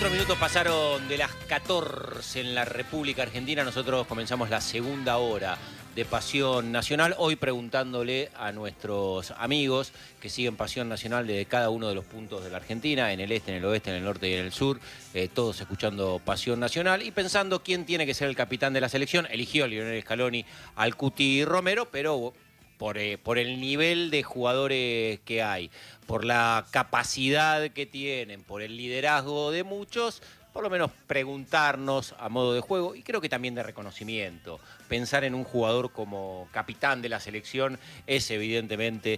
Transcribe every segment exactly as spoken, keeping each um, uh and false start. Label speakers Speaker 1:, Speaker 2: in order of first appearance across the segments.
Speaker 1: Cuatro minutos pasaron de las catorce en la República Argentina. Nosotros comenzamos la segunda hora de Pasión Nacional. Hoy preguntándole a nuestros amigos que siguen Pasión Nacional desde cada uno de los puntos de la Argentina, en el este, en el oeste, en el norte y en el sur, eh, todos escuchando Pasión Nacional y pensando quién tiene que ser el capitán de la selección. Eligió Lionel Scaloni al Cuti Romero, pero por, eh, por el nivel de jugadores que hay, por la capacidad que tienen, por el liderazgo de muchos, por lo menos preguntarnos a modo de juego y creo que también de reconocimiento. Pensar en un jugador como capitán de la selección es evidentemente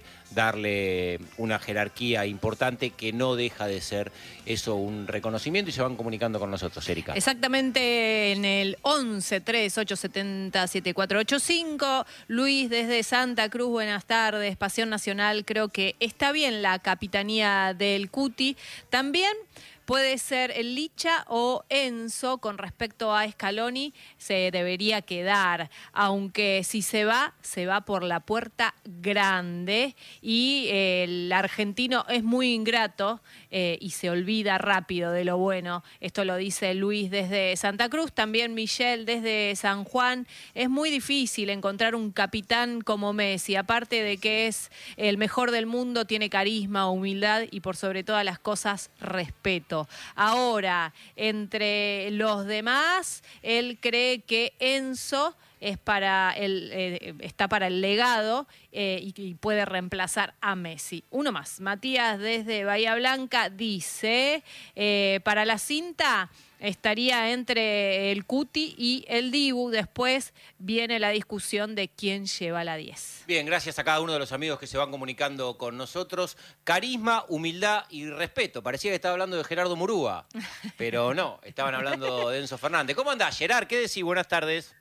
Speaker 1: darle una jerarquía importante que no deja de ser eso un reconocimiento y se van comunicando con nosotros, Erika.
Speaker 2: Exactamente en el once tres ocho siete cero siete cuatro ocho cinco. Luis desde Santa Cruz, buenas tardes. Pasión Nacional, creo que está bien la capitanía del Cuti. También puede ser el Licha o Enzo con respecto a Scaloni, se debería quedar, aunque si se va, se va por la puerta grande y eh, el argentino es muy ingrato eh, y se olvida rápido de lo bueno. Esto lo dice Luis desde Santa Cruz, también Michelle desde San Juan. Es muy difícil encontrar un capitán como Messi, aparte de que es el mejor del mundo, tiene carisma, humildad y por sobre todas las cosas, respeto. Ahora, entre los demás, él cree que Enzo es para el, eh, está para el legado eh, y, y puede reemplazar a Messi. Uno más. Matías desde Bahía Blanca dice, eh, para la cinta estaría entre el Cuti y el Dibu. Después viene la discusión de quién lleva la diez.
Speaker 1: Bien, gracias a cada uno de los amigos que se van comunicando con nosotros. Carisma, humildad y respeto. Parecía que estaba hablando de Gerardo Murúa, pero no, estaban hablando de Enzo Fernández. ¿Cómo andás, Gerard? ¿Qué decís? Buenas tardes.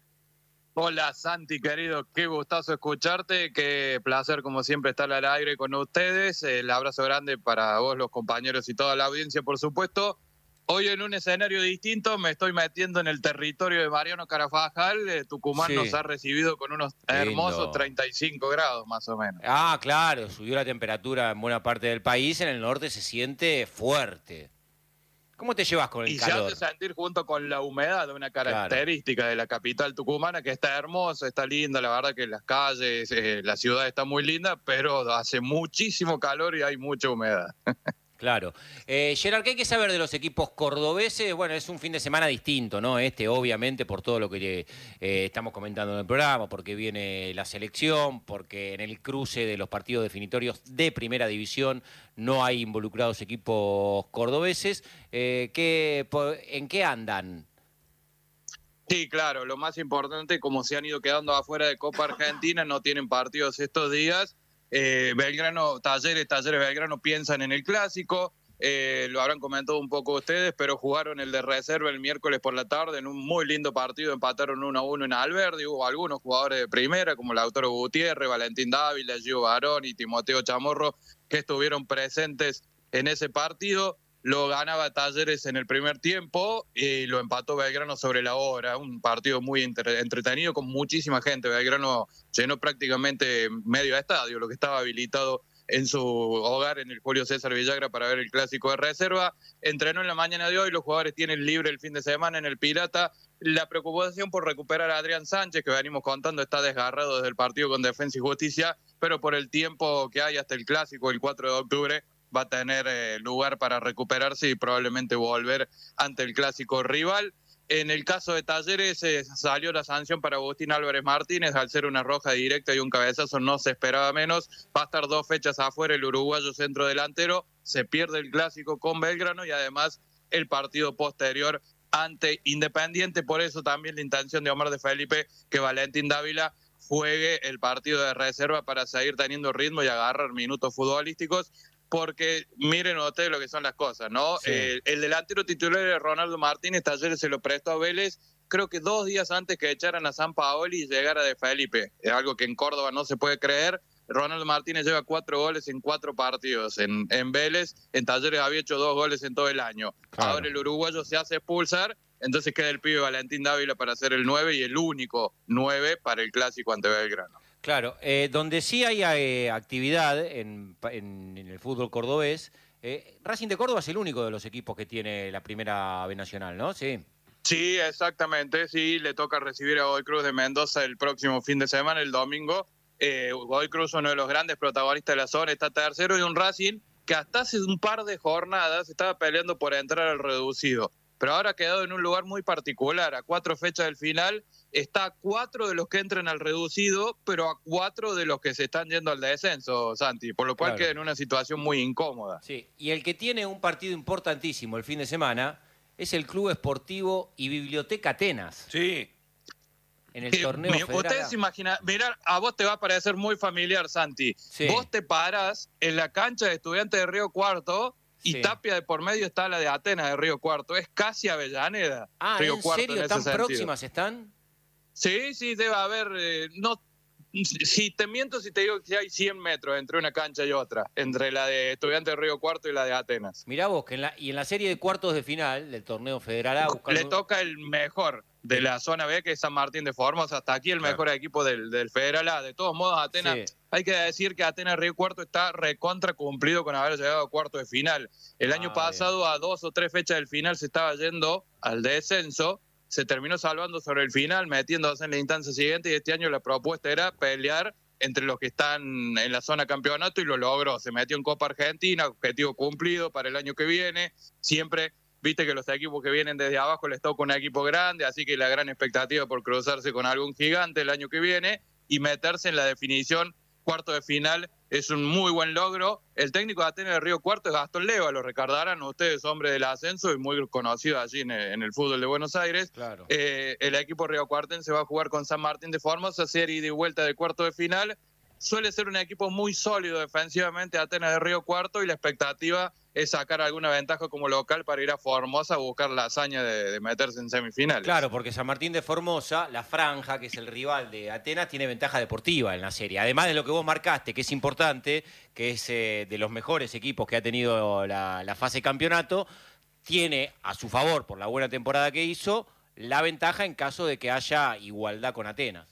Speaker 3: Hola Santi, querido, qué gustazo escucharte, qué placer como siempre estar al aire con ustedes. El abrazo grande para vos, los compañeros y toda la audiencia, por supuesto. Hoy en un escenario distinto me estoy metiendo en el territorio de Mariano Carafajal. Eh, Tucumán sí. Nos ha recibido con unos Lindo. hermosos treinta y cinco grados más o menos.
Speaker 1: Ah, claro, subió la temperatura en buena parte del país, en el norte se siente fuerte. ¿Cómo te llevas con el
Speaker 3: y
Speaker 1: calor?
Speaker 3: Y se hace sentir junto con la humedad, una característica claro. de la capital tucumana, que está hermosa, está linda, la verdad que las calles, eh, la ciudad está muy linda, pero hace muchísimo calor y hay mucha humedad.
Speaker 1: Claro. Eh, Gerard, ¿qué hay que saber de los equipos cordobeses? Bueno, es un fin de semana distinto, ¿no? Este, obviamente, por todo lo que eh, estamos comentando en el programa, porque viene la selección, porque en el cruce de los partidos definitorios de Primera División no hay involucrados equipos cordobeses. Eh, ¿qué, ¿En qué andan?
Speaker 3: Sí, claro, lo más importante, como se han ido quedando afuera de Copa Argentina, no tienen partidos estos días. Eh, Belgrano, Talleres, Talleres Belgrano piensan en el clásico, eh, lo habrán comentado un poco ustedes, pero jugaron el de reserva el miércoles por la tarde en un muy lindo partido, empataron uno a uno en Alberdi, hubo algunos jugadores de primera como Lautaro Gutiérrez, Valentín Dávila, Gio Barón y Timoteo Chamorro que estuvieron presentes en ese partido. Lo ganaba Talleres en el primer tiempo y lo empató Belgrano sobre la hora. Un partido muy entre, entretenido con muchísima gente. Belgrano llenó prácticamente medio estadio, lo que estaba habilitado en su hogar en el Julio César Villagra para ver el clásico de reserva. Entrenó en la mañana de hoy, los jugadores tienen libre el fin de semana en el Pirata. La preocupación por recuperar a Adrián Sánchez, que venimos contando, está desgarrado desde el partido con Defensa y Justicia, pero por el tiempo que hay hasta el clásico, el cuatro de octubre, va a tener eh, lugar para recuperarse y probablemente volver ante el clásico rival. En el caso de Talleres eh, salió la sanción para Agustín Álvarez Martínez, al ser una roja directa y un cabezazo no se esperaba menos. Va a estar dos fechas afuera el uruguayo centro delantero, se pierde el clásico con Belgrano y además el partido posterior ante Independiente. Por eso también la intención de Omar de Felipe que Valentín Dávila juegue el partido de reserva para seguir teniendo ritmo y agarrar minutos futbolísticos. Porque miren ustedes lo que son las cosas, ¿no? Sí. Eh, el delantero titular de Ronaldo Martínez, Talleres se lo prestó a Vélez, creo que dos días antes que echaran a San Paoli y llegara de Felipe. Es algo que en Córdoba no se puede creer. Ronaldo Martínez lleva cuatro goles en cuatro partidos en, en Vélez. En Talleres había hecho dos goles en todo el año. Claro. Ahora el uruguayo se hace expulsar, entonces queda el pibe Valentín Dávila para ser el nueve y el único nueve para el clásico ante Belgrano.
Speaker 1: Claro, eh, donde sí hay eh, actividad en, en, en el fútbol cordobés Eh, Racing de Córdoba es el único de los equipos que tiene la primera B Nacional, ¿no? Sí.
Speaker 3: Sí, exactamente, sí, le toca recibir a Godoy Cruz de Mendoza el próximo fin de semana, el domingo. Eh, Godoy Cruz, uno de los grandes protagonistas de la zona, está tercero, y un Racing que hasta hace un par de jornadas estaba peleando por entrar al reducido, pero ahora ha quedado en un lugar muy particular. A cuatro fechas del final está a cuatro de los que entran al reducido, pero a cuatro de los que se están yendo al descenso, Santi, por lo cual
Speaker 1: Claro.
Speaker 3: queda en una situación muy incómoda.
Speaker 1: Sí, y el que tiene un partido importantísimo el fin de semana es el Club Esportivo y Biblioteca Atenas.
Speaker 4: Sí.
Speaker 1: En el
Speaker 3: Que
Speaker 1: torneo
Speaker 3: me-
Speaker 1: federal.
Speaker 3: Ustedes se imaginan, mirá, a vos te va a parecer muy familiar, Santi.
Speaker 1: Sí.
Speaker 3: Vos te parás en la cancha de Estudiantes de Río Cuarto y
Speaker 1: Sí.
Speaker 3: Tapia de por medio está la de Atenas de Río Cuarto. Es casi Avellaneda,
Speaker 1: Ah,
Speaker 3: Río
Speaker 1: ¿en
Speaker 3: Cuarto,
Speaker 1: serio?
Speaker 3: en ese
Speaker 1: ¿Tan
Speaker 3: sentido.
Speaker 1: próximas están?
Speaker 3: Sí, sí, debe haber, eh, no, si te miento si te digo que hay cien metros entre una cancha y otra, entre la de Estudiantes de Río Cuarto y la de Atenas.
Speaker 1: Mirá vos, que en la, y en la serie de cuartos de final del torneo federal A buscando-
Speaker 3: Le toca el mejor de la zona B, que es San Martín de Formosa. Hasta aquí el
Speaker 1: Claro.
Speaker 3: mejor equipo del, del Federal A. De todos modos, Atenas,
Speaker 1: Sí.
Speaker 3: hay que decir que Atenas Río Cuarto está recontra cumplido con haber llegado a cuarto de final. El
Speaker 1: Ah,
Speaker 3: año pasado, a dos o tres fechas del final, se estaba yendo al descenso. Se terminó salvando sobre el final, metiéndose en la instancia siguiente, y este año la propuesta era pelear entre los que están en la zona campeonato, y lo logró. Se metió en Copa Argentina, objetivo cumplido para el año que viene. Siempre, viste que los equipos que vienen desde abajo les toca un equipo grande, así que la gran expectativa por cruzarse con algún gigante el año que viene y meterse en la definición cuarto de final es un muy buen logro. El técnico de Atenas de Río Cuarto es Gastón Leva, lo recordarán ustedes, hombre del ascenso y muy conocido allí en el, en el fútbol de Buenos Aires.
Speaker 1: Claro.
Speaker 3: Eh, el equipo riocuartense va a jugar con San Martín de Formosa, serie ida y vuelta de cuarto de final. Suele ser un equipo muy sólido defensivamente, Atenas de Río Cuarto, y la expectativa es sacar alguna ventaja como local para ir a Formosa a buscar la hazaña de, de meterse en semifinales.
Speaker 1: Claro, porque San Martín de Formosa, la franja, que es el rival de Atenas, tiene ventaja deportiva en la serie. Además de lo que vos marcaste, que es importante, que es eh, de los mejores equipos que ha tenido la, la fase campeonato, tiene a su favor, por la buena temporada que hizo, la ventaja en caso de que haya igualdad con Atenas.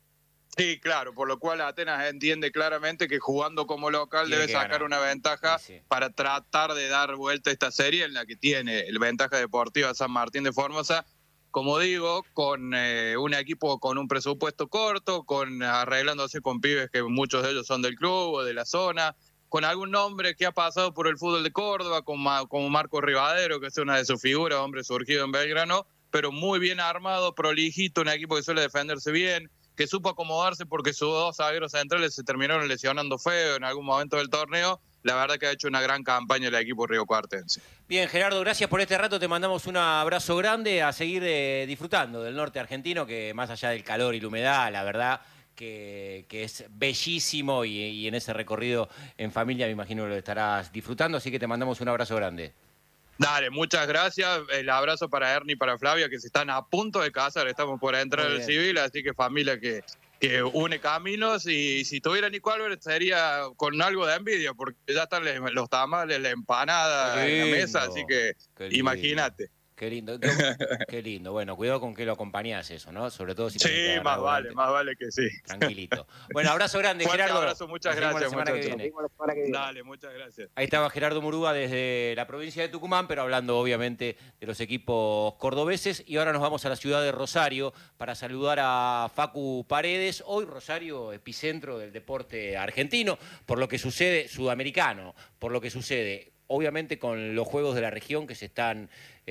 Speaker 3: Sí, claro, por lo cual Atenas entiende claramente que jugando como local
Speaker 1: Tiene
Speaker 3: debe
Speaker 1: que
Speaker 3: sacar
Speaker 1: ganar.
Speaker 3: una ventaja
Speaker 1: Sí, sí.
Speaker 3: para tratar de dar vuelta a esta serie en la que tiene la ventaja deportiva San Martín de Formosa, como digo, con eh, un equipo con un presupuesto corto, con arreglándose con pibes que muchos de ellos son del club o de la zona, con algún nombre que ha pasado por el fútbol de Córdoba, como, como Marco Rivadero, que es una de sus figuras, hombre surgido en Belgrano, pero muy bien armado, prolijito, un equipo que suele defenderse bien, que supo acomodarse porque sus dos zagueros centrales se terminaron lesionando feo en algún momento del torneo. La verdad que ha hecho una gran campaña el equipo riocuartense.
Speaker 1: Bien, Gerardo, gracias por este rato. Te mandamos un abrazo grande, a seguir eh, disfrutando del norte argentino, que más allá del calor y la humedad, la verdad que, que es bellísimo, y, y en ese recorrido en familia me imagino que lo estarás disfrutando, así que te mandamos un abrazo grande.
Speaker 3: Dale, muchas gracias. El abrazo para Ernie y para Flavia, que se están a punto de casar. Estamos por entrar
Speaker 1: Muy
Speaker 3: al
Speaker 1: bien.
Speaker 3: civil, así que familia que, que une caminos. Y si tuviera Nico Álvarez sería con algo de envidia, porque ya están le- los tamales, la empanada
Speaker 1: Qué
Speaker 3: en la mesa,
Speaker 1: lindo,
Speaker 3: así que
Speaker 1: qué lindo.
Speaker 3: imagínate.
Speaker 1: Qué lindo, qué, qué lindo. Bueno, cuidado con que lo acompañás eso, ¿no? Sobre todo si tenés que
Speaker 3: Sí,
Speaker 1: agarrar
Speaker 3: más vale,
Speaker 1: volante.
Speaker 3: más vale que sí.
Speaker 1: Tranquilito. Bueno, abrazo grande,
Speaker 3: Fuerte
Speaker 1: Gerardo.
Speaker 3: abrazo, muchas
Speaker 1: Nos vemos la
Speaker 3: gracias,
Speaker 1: semana que
Speaker 3: muchachos.
Speaker 1: viene.
Speaker 3: Dale, muchas gracias.
Speaker 1: Ahí estaba Gerardo Murúa desde la provincia de Tucumán, pero hablando obviamente de los equipos cordobeses. Y ahora nos vamos a la ciudad de Rosario para saludar a Facu Paredes. Hoy Rosario, epicentro del deporte argentino, por lo que sucede, sudamericano, por lo que sucede obviamente con los Juegos de la Región que se están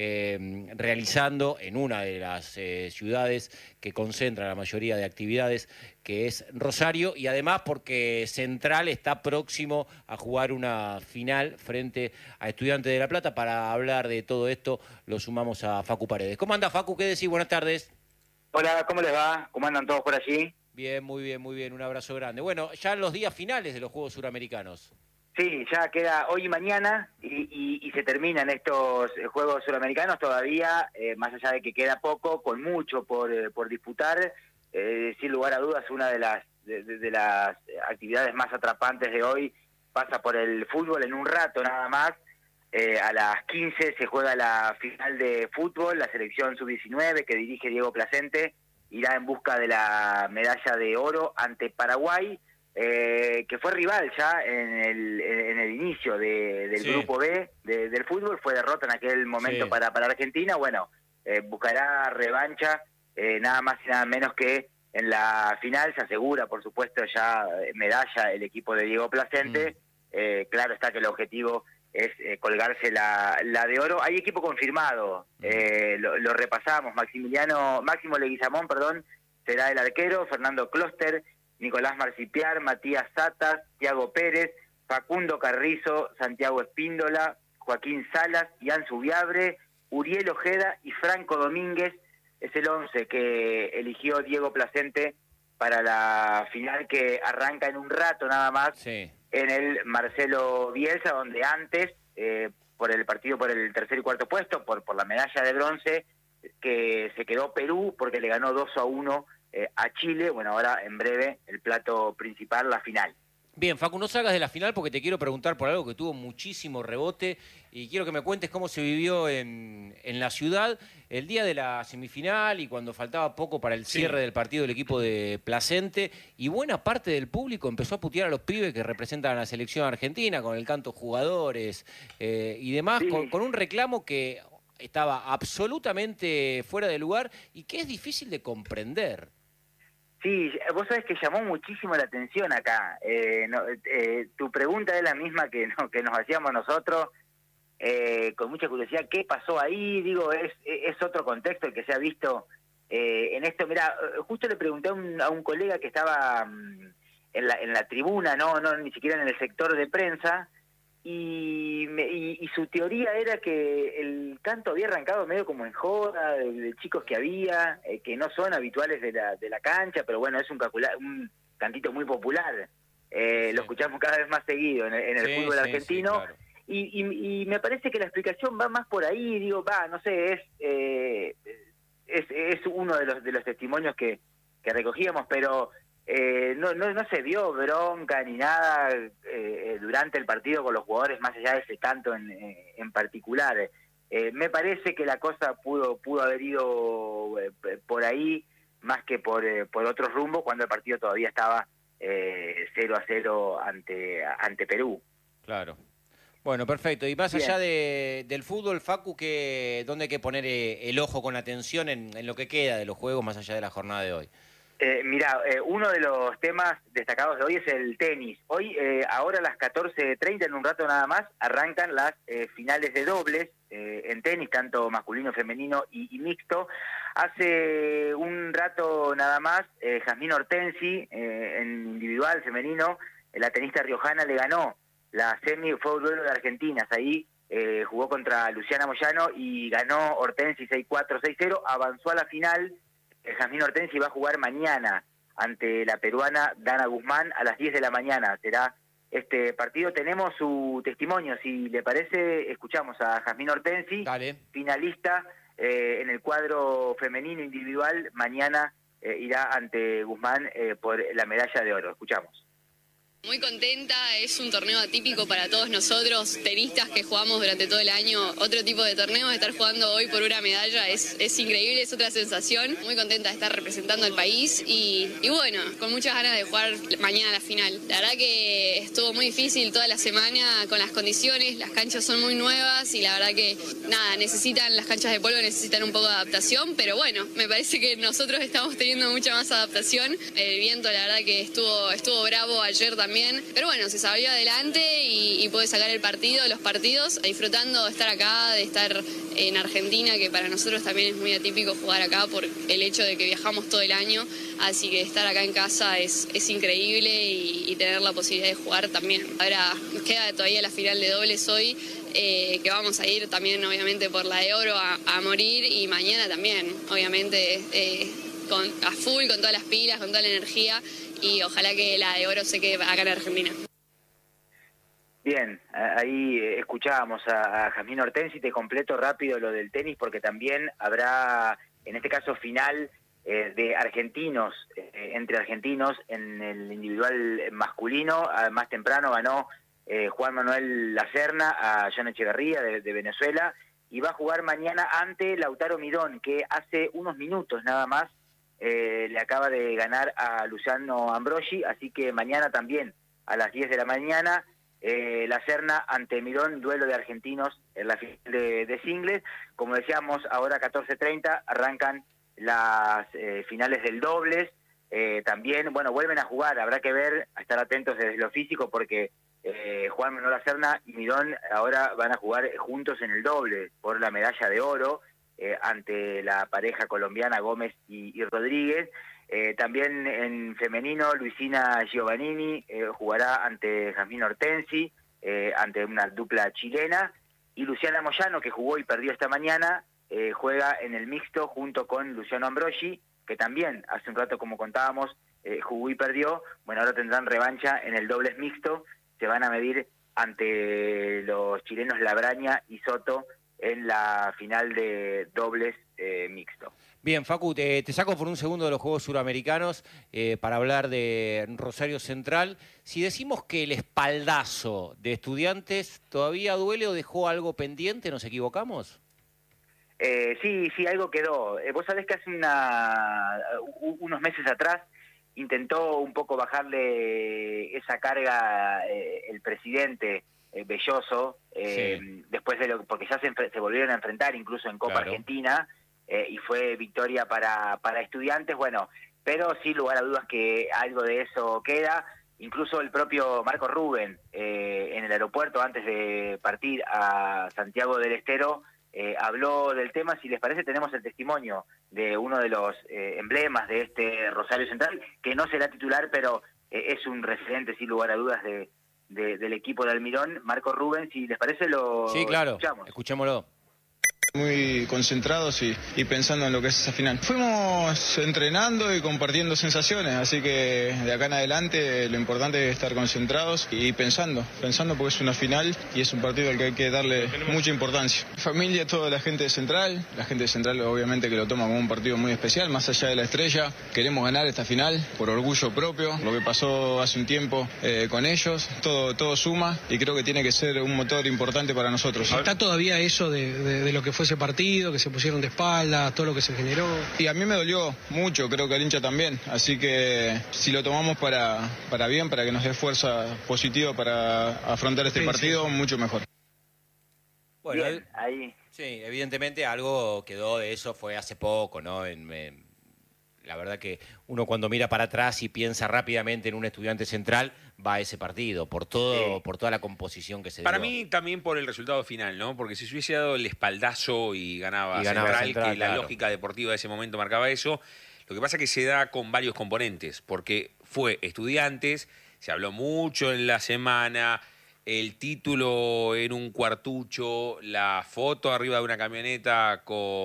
Speaker 1: eh, realizando en una de las eh, ciudades que concentra la mayoría de actividades, que es Rosario, y además porque Central está próximo a jugar una final frente a Estudiantes de La Plata. Para hablar de todo esto lo sumamos a Facu Paredes. ¿Cómo anda, Facu? ¿Qué decís? Buenas tardes.
Speaker 5: Hola, ¿cómo les va? ¿Cómo andan todos por allí?
Speaker 1: Bien, muy bien, muy bien. Un abrazo grande. Bueno, ya en los días finales de los Juegos Suramericanos.
Speaker 5: Sí, ya queda hoy y mañana y, y, y se terminan estos eh, Juegos Suramericanos todavía, eh, más allá de que queda poco, con mucho por, eh, por disputar. Eh, sin lugar a dudas, una de las, de, de, de las actividades más atrapantes de hoy pasa por el fútbol. En un rato nada más, eh, a las quince se juega la final de fútbol. La selección sub diecinueve que dirige Diego Placente irá en busca de la medalla de oro ante Paraguay. eh, que fue rival ya en el, en el inicio de, del
Speaker 1: sí.
Speaker 5: grupo B de, del fútbol, fue derrota en aquel momento
Speaker 1: sí.
Speaker 5: para, para Argentina, bueno, eh, buscará revancha, eh, nada más y nada menos que en la final, se asegura, por supuesto, ya medalla el equipo de Diego Placente, mm. eh, claro está que el objetivo es eh, colgarse la, la de oro. Hay equipo confirmado, mm. eh, lo, lo repasamos, Maximiliano, Máximo Leguizamón, perdón, será el arquero, Fernando Closter, Nicolás Marcipiar, Matías Satas, Thiago Pérez, Facundo Carrizo, Santiago Espíndola, Joaquín Salas, Ian Subiabre, Uriel Ojeda y Franco Domínguez. Es el once que eligió Diego Placente para la final que arranca en un rato nada más sí. en el Marcelo Bielsa, donde antes, eh, por el partido por el tercer y cuarto puesto, por, por la medalla de bronce, que se quedó Perú porque le ganó dos a uno eh, a Chile. Bueno, ahora en breve el plato principal, la final.
Speaker 1: Bien, Facu, no salgas de la final porque te quiero preguntar por algo que tuvo muchísimo rebote y quiero que me cuentes cómo se vivió en, en la ciudad el día de la semifinal y cuando faltaba poco para el cierre sí. del partido del equipo de Placente, y buena parte del público empezó a putear a los pibes que representan a la selección argentina con el canto jugadores eh, y demás, sí. con, con un reclamo que estaba absolutamente fuera de lugar y que es difícil de comprender.
Speaker 5: Sí, vos sabés que llamó muchísimo la atención acá. Eh, no, eh, tu pregunta es la misma que, no, que nos hacíamos nosotros, eh, con mucha curiosidad. ¿Qué pasó ahí? Digo, es, es otro contexto el que se ha visto eh, en esto. Mira, justo le pregunté a un, a un colega que estaba um, en, la, en la tribuna, no, no ni siquiera en el sector de prensa, y, me, y, y su teoría era que el canto había arrancado medio como en joda, de, de chicos que había, eh, que no son habituales de la, de la cancha, pero bueno, es un, calcula, un cantito muy popular, eh, sí. lo escuchamos cada vez más seguido en el, en el sí, fútbol sí, argentino, sí, claro. y, y, y me parece que la explicación va más por ahí, digo, va, no sé, es, eh, es, es uno de los, de los testimonios que, que recogíamos, pero... Eh, no, no, no se vio bronca ni nada eh, durante el partido con los jugadores, más allá de ese canto en, en particular. Eh, me parece que la cosa pudo pudo haber ido eh, por ahí más que por, eh, por otros rumbos, cuando el partido todavía estaba eh, cero a cero ante, ante Perú.
Speaker 1: Claro. Bueno, perfecto. Y más
Speaker 5: Bien.
Speaker 1: allá de, del fútbol, Facu, que, ¿dónde hay que poner eh, el ojo con atención en, en lo que queda de los juegos más allá de la jornada de hoy?
Speaker 5: Eh, mira, eh, uno de los temas destacados de hoy es el tenis. Hoy, eh, ahora a las catorce treinta, en un rato nada más, arrancan las eh, finales de dobles eh, en tenis, tanto masculino, femenino y, y mixto. Hace un rato nada más, eh, Jazmín Hortensi, eh, en individual, femenino, la tenista riojana le ganó la semi, fue un duelo de Argentinas. Ahí eh, jugó contra Luciana Moyano y ganó Hortensi seis cuatro, seis cero, avanzó a la final. Jazmín Hortensi va a jugar mañana ante la peruana Dana Guzmán a las diez de la mañana. Será este partido. Tenemos su testimonio, si le parece, escuchamos a Jazmín Hortensi, Dale. finalista eh, en el cuadro femenino individual. Mañana eh, irá ante Guzmán eh, por la medalla de oro. Escuchamos.
Speaker 4: Muy contenta, es un torneo atípico para todos nosotros, tenistas que jugamos durante todo el año otro tipo de torneos. Estar jugando hoy por una medalla es, es increíble, es otra sensación. Muy contenta de estar representando al país y, y bueno, con muchas ganas de jugar mañana la final. La verdad que estuvo muy difícil toda la semana con las condiciones, las canchas son muy nuevas y la verdad que nada, necesitan, las canchas de polvo necesitan un poco de adaptación, pero bueno, me parece que nosotros estamos teniendo mucha más adaptación. El viento la verdad que estuvo, estuvo bravo ayer también. Pero bueno, se salió adelante y, y pude sacar el partido, los partidos, disfrutando de estar acá, de estar en Argentina, que para nosotros también es muy atípico jugar acá por el hecho de que viajamos todo el año, así que estar acá en casa es, es increíble y, y tener la posibilidad de jugar también. Ahora nos queda todavía la final de dobles hoy, eh, que vamos a ir también obviamente por la de oro a, a morir, y mañana también, obviamente, eh, con, a full, con todas las pilas, con toda la energía, y ojalá que la de oro se quede acá en Argentina.
Speaker 5: Bien, ahí escuchábamos a, a Jazmín Hortensi. Te completo rápido lo del tenis porque también habrá, en este caso, final eh, de argentinos, eh, entre argentinos en el individual masculino. Más temprano ganó eh, Juan Manuel Lacerna a Jan Echeverría de, de Venezuela, y va a jugar mañana ante Lautaro Midón, que hace unos minutos nada más eh, le acaba de ganar a Luciano Ambrogi, así que mañana también a las diez de la mañana, eh, la Serna ante Mirón, duelo de argentinos en la final de, de singles. Como decíamos, ahora catorce treinta arrancan las eh, finales del dobles. Eh, también, bueno, vuelven a jugar, habrá que ver, a estar atentos desde lo físico, porque eh, Juan Manuel Lacerna y Mirón ahora van a jugar juntos en el doble por la medalla de oro eh, ante la pareja colombiana Gómez y, y Rodríguez. Eh, también en femenino, Luisina Giovannini eh, jugará ante Jazmín Hortensi, eh, ante una dupla chilena, y Luciana Moyano, que jugó y perdió esta mañana, eh, juega en el mixto junto con Luciano Ambrogi, que también hace un rato, como contábamos, eh, jugó y perdió. Bueno, ahora tendrán revancha en el dobles mixto, se van a medir ante los chilenos Labraña y Soto en la final de dobles eh, mixto.
Speaker 1: Bien, Facu, te, te saco por un segundo de los Juegos Suramericanos eh, para hablar de Rosario Central. Si decimos que el espaldazo de Estudiantes todavía duele o dejó algo pendiente, ¿nos equivocamos?
Speaker 5: Eh, sí, sí, algo quedó. Eh, vos sabés que hace una, unos meses atrás intentó un poco bajarle esa carga eh, el presidente eh, Belloso, eh, sí. después de lo porque ya se, se volvieron a enfrentar incluso en Copa claro. Argentina, eh, y fue victoria para, para Estudiantes, bueno, pero sin lugar a dudas que algo de eso queda. Incluso el propio Marco Rubén eh, en el aeropuerto antes de partir a Santiago del Estero eh, habló del tema. Si les parece, tenemos el testimonio de uno de los eh, emblemas de este Rosario Central, que no será titular, pero eh, es un referente sin lugar a dudas de, de, del equipo de Almirón, Marco Rubén. Si les parece, lo
Speaker 1: sí, claro.
Speaker 5: escuchamos.
Speaker 1: Escuchémoslo.
Speaker 6: Muy concentrados y, y pensando en lo que es esa final. Fuimos entrenando y compartiendo sensaciones, así que de acá en adelante lo importante es estar concentrados y pensando, pensando porque es una final y es un partido al que hay que darle mucha importancia. Familia, toda la gente de Central, la gente de Central obviamente que lo toma como un partido muy especial, más allá de la estrella. Queremos ganar esta final por orgullo propio, lo que pasó hace un tiempo eh, con ellos, todo, todo suma y creo que tiene que ser un motor importante para nosotros.
Speaker 7: ¿Está todavía eso de, de, de lo que fue ese partido, que se pusieron de espalda, todo lo que se generó?
Speaker 6: Y a mí me dolió mucho, creo que al hincha también, así que si lo tomamos para, para bien, para que nos dé fuerza positiva para afrontar este sí, partido, sí. mucho mejor.
Speaker 1: Bueno,
Speaker 5: bien, ahí.
Speaker 1: Sí, evidentemente algo quedó de eso, fue hace poco, ¿no? En, en, la verdad que uno cuando mira para atrás y piensa rápidamente en un Estudiante Central, va a ese partido, por todo, sí. por toda la composición que se
Speaker 8: Para
Speaker 1: dio.
Speaker 8: Para mí también por el resultado final, ¿no? Porque si se hubiese dado el espaldazo y ganaba,
Speaker 1: y ganaba
Speaker 8: Central,
Speaker 1: Central,
Speaker 8: que
Speaker 1: claro.
Speaker 8: la lógica deportiva de ese momento marcaba eso, lo que pasa es que se da con varios componentes, porque fue Estudiantes, se habló mucho en la semana, el título en un cuartucho, la foto arriba de una camioneta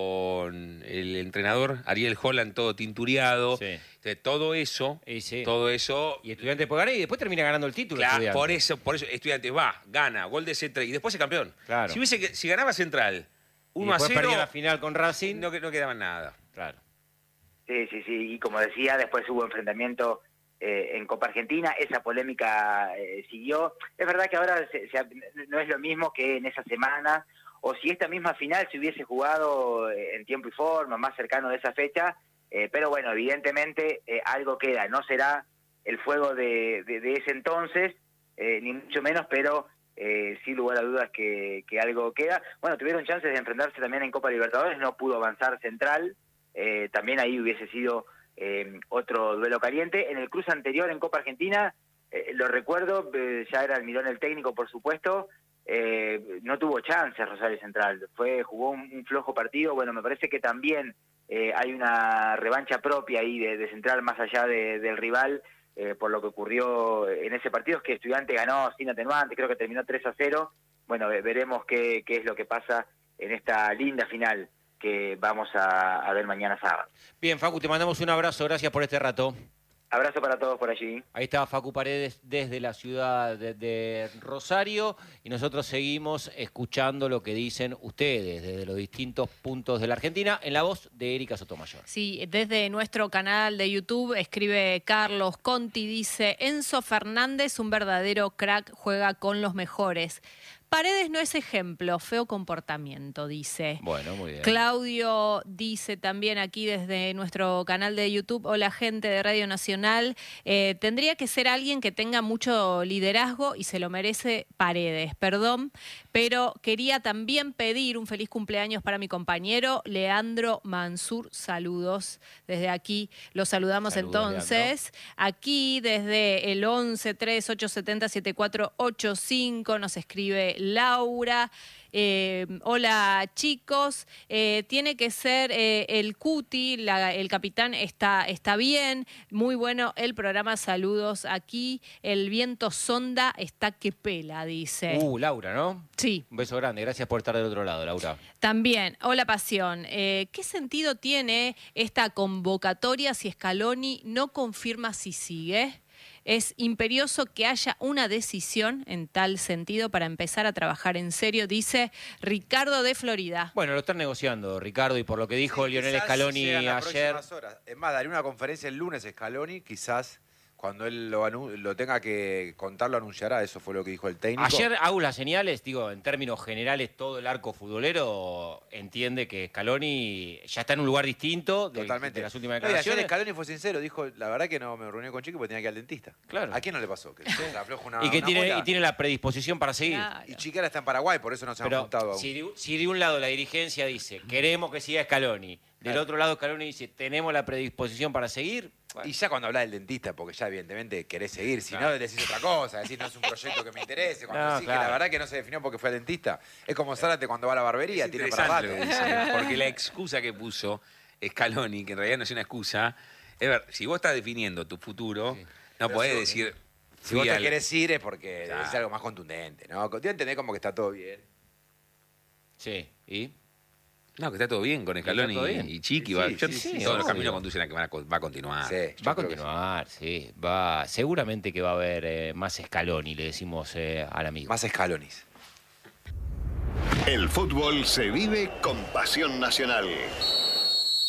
Speaker 8: con el entrenador Ariel Holland todo tintureado.
Speaker 1: Sí.
Speaker 8: Entonces, todo eso,
Speaker 1: y sí.
Speaker 8: todo eso.
Speaker 1: Y Estudiantes puede ganar y después termina ganando el título.
Speaker 8: Claro, por eso, por eso Estudiantes va, gana, gol de Central y después es campeón.
Speaker 1: Claro.
Speaker 8: Si hubiese, si ganaba Central uno
Speaker 1: y
Speaker 8: a cero,
Speaker 1: perdía la final con Racing,
Speaker 8: no, no quedaba nada.
Speaker 1: Claro.
Speaker 5: Sí, sí, sí. Y como decía, después hubo enfrentamiento Eh, en Copa Argentina, esa polémica eh, siguió. Es verdad que ahora se, se, no es lo mismo que en esa semana, o si esta misma final se hubiese jugado en tiempo y forma, más cercano de esa fecha, eh, pero bueno, evidentemente eh, algo queda, no será el fuego de, de, de ese entonces, eh, ni mucho menos, pero eh, sin lugar a dudas que, que algo queda. Bueno, tuvieron chances de enfrentarse también en Copa Libertadores, no pudo avanzar Central, eh, también ahí hubiese sido Eh, otro duelo caliente. En el cruce anterior en Copa Argentina, eh, lo recuerdo, eh, ya era Almirón el técnico, por supuesto, eh, no tuvo chances Rosario Central, fue jugó un, un flojo partido. Bueno, me parece que también eh, hay una revancha propia ahí de, de Central, más allá de, del rival, eh, por lo que ocurrió en ese partido. Es que Estudiante ganó sin atenuante, creo que terminó tres a cero. Bueno, veremos qué, qué es lo que pasa en esta linda final que vamos a, a ver mañana sábado.
Speaker 1: Bien, Facu, te mandamos un abrazo, gracias por este rato.
Speaker 5: Abrazo para todos por allí.
Speaker 1: Ahí está Facu Paredes desde la ciudad de, de Rosario y nosotros seguimos escuchando lo que dicen ustedes desde los distintos puntos de la Argentina en la voz de Erika Sotomayor.
Speaker 2: Sí, desde nuestro canal de YouTube escribe Carlos Conti, dice Enzo Fernández, un verdadero crack, juega con los mejores. Paredes no es ejemplo, feo comportamiento, dice.
Speaker 1: Bueno, muy bien.
Speaker 2: Claudio dice también aquí desde nuestro canal de YouTube, hola gente de Radio Nacional, eh, tendría que ser alguien que tenga mucho liderazgo y se lo merece Paredes, perdón, pero quería también pedir un feliz cumpleaños para mi compañero Leandro Mansur, saludos desde aquí, los saludamos
Speaker 1: Saludos,
Speaker 2: entonces,
Speaker 1: Leandro.
Speaker 2: Aquí desde el once tres ocho siete cero siete cuatro ocho cinco nos escribe Laura. Eh, hola chicos, eh, tiene que ser eh, el Cuti, la, el capitán está, está bien, muy bueno el programa, saludos aquí, el viento sonda está que pela, dice.
Speaker 1: Uh, Laura, ¿no?
Speaker 2: Sí.
Speaker 1: Un beso grande, gracias por estar del otro lado, Laura.
Speaker 2: También, hola Pasión, eh, ¿qué sentido tiene esta convocatoria si Scaloni no confirma si sigue? Es imperioso que haya una decisión en tal sentido para empezar a trabajar en serio, dice Ricardo de Florida.
Speaker 1: Bueno, lo están negociando, Ricardo, y por lo que dijo
Speaker 9: Sí,
Speaker 1: Lionel
Speaker 9: quizás
Speaker 1: Scaloni
Speaker 9: llegan las
Speaker 1: ayer...
Speaker 9: próximas horas. Es más, daría una conferencia el lunes Scaloni, quizás cuando él lo, anu- lo tenga que contar lo anunciará, eso fue lo que dijo el técnico.
Speaker 1: Ayer hago las señales, digo, en términos generales, todo el arco futbolero entiende que Scaloni ya está en un lugar distinto de,
Speaker 9: Totalmente.
Speaker 1: de las últimas
Speaker 9: No, y ayer
Speaker 1: declaraciones.
Speaker 9: Scaloni fue sincero, dijo, la verdad que no me reuní con Chiqui porque tenía que ir al dentista.
Speaker 1: Claro.
Speaker 9: ¿A quién no le pasó? Que se afloja una,
Speaker 1: y que
Speaker 9: una
Speaker 1: tiene,
Speaker 9: muela.
Speaker 1: y tiene la predisposición para seguir.
Speaker 2: Claro.
Speaker 9: Y Chiqui ahora está en Paraguay, por eso no se han
Speaker 1: Pero
Speaker 9: juntado aún.
Speaker 1: si de, si de un lado la dirigencia dice, queremos que siga Scaloni, del
Speaker 9: Claro.
Speaker 1: otro lado Scaloni dice, tenemos la predisposición para seguir. Bueno.
Speaker 9: Y ya cuando hablas del dentista, porque ya evidentemente querés seguir, si
Speaker 1: Claro.
Speaker 9: no decís otra cosa, decís no es un proyecto que me interese, cuando
Speaker 1: No,
Speaker 9: decís que
Speaker 1: claro.
Speaker 9: la verdad que no se definió porque fue al dentista. Es como Zárate cuando va a la barbería,
Speaker 8: Es
Speaker 9: tiene para rato.
Speaker 8: interesante lo que dice, ¿eh? Porque la excusa que puso Scaloni, que en realidad no es una excusa, es ver, si vos estás definiendo tu futuro,
Speaker 1: Sí.
Speaker 8: no
Speaker 9: Pero
Speaker 8: podés
Speaker 9: eso,
Speaker 8: decir...
Speaker 9: Si vos
Speaker 8: fui
Speaker 9: te
Speaker 8: al-
Speaker 9: querés ir es porque
Speaker 8: Claro.
Speaker 9: es algo más contundente, ¿no? Yo entendés como que está todo bien.
Speaker 1: Sí, ¿y?
Speaker 8: No, que está todo bien con Scaloni
Speaker 1: todo bien.
Speaker 8: y Chiqui.
Speaker 9: Sí,
Speaker 8: va,
Speaker 9: sí,
Speaker 8: yo-
Speaker 9: sí,
Speaker 1: sí,
Speaker 8: todos los
Speaker 1: obvio.
Speaker 8: caminos conducen a que van a co- va a continuar.
Speaker 9: Sí, yo
Speaker 1: Va a
Speaker 9: creo que
Speaker 1: continuar, sí. Va, seguramente que va a haber eh, más Scaloni, le decimos eh, al
Speaker 9: sí.
Speaker 1: amigo.
Speaker 9: Más Scalonis.
Speaker 10: El fútbol se vive con pasión nacional.